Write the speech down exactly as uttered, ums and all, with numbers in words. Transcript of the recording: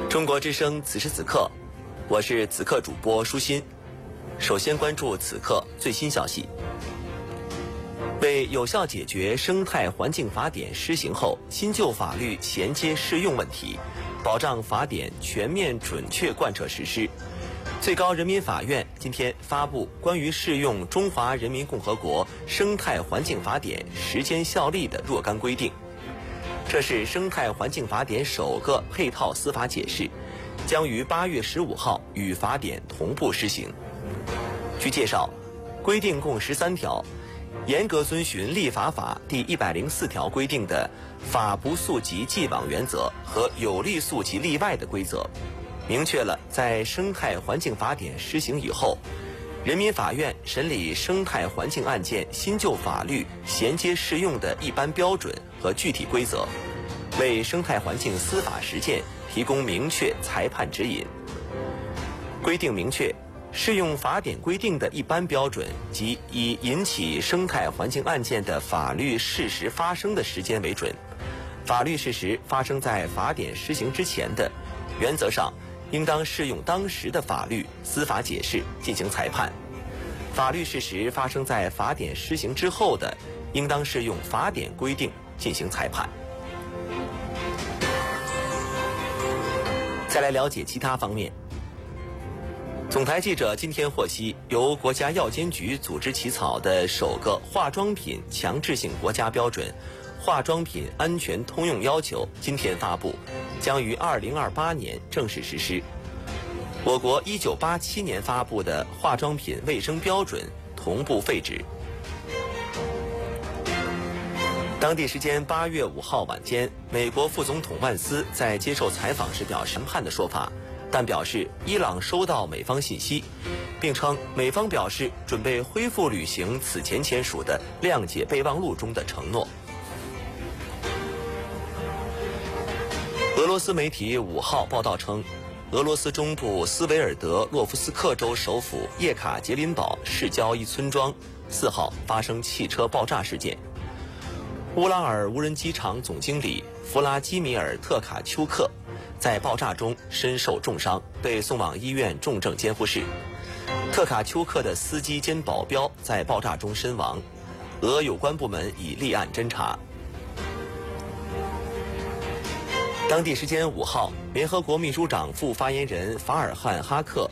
中国之声此时此刻，我是此刻主播舒心。首先关注此刻最新消息。为有效解决生态环境法典施行后新旧法律衔接适用问题，保障法典全面准确贯彻实施，最高人民法院今天发布关于适用《中华人民共和国生态环境法典》时间效力的若干规定。这是生态环境法典首个配套司法解释，将于八月十五号与法典同步施行。据介绍，规定共十三条，严格遵循立法法第一百零四条规定的法不溯及既往原则和有利溯及例外的规则，明确了在生态环境法典施行以后，人民法院审理生态环境案件新旧法律衔接适用的一般标准和具体规则，为生态环境司法实践提供明确裁判指引。规定明确，适用法典规定的一般标准及以引起生态环境案件的法律事实发生的时间为准，法律事实发生在法典施行之前的，原则上应当适用当时的法律司法解释进行裁判；法律事实发生在法典施行之后的，应当适用法典规定进行裁判。再来了解其他方面。总台记者今天获悉，由国家药监局组织起草的首个化妆品强制性国家标准《化妆品安全通用要求》今天发布，将于二零二八年正式实施。我国一九八七年发布的化妆品卫生标准同步废止。当地时间八月五号晚间，美国副总统万斯在接受采访时表示谈判的说法，但表示伊朗收到美方信息，并称美方表示准备恢复履行此前签署的谅解备忘录中的承诺。俄罗斯媒体五号报道称，俄罗斯中部斯维尔德洛夫斯克州首府叶卡捷琳堡市郊一村庄四号发生汽车爆炸事件。乌拉尔无人机场总经理弗拉基米尔·特卡丘克在爆炸中身受重伤，被送往医院重症监护室。特卡丘克的司机兼保镖在爆炸中身亡，俄有关部门已立案侦查。当地时间五号，联合国秘书长副发言人法尔汉哈克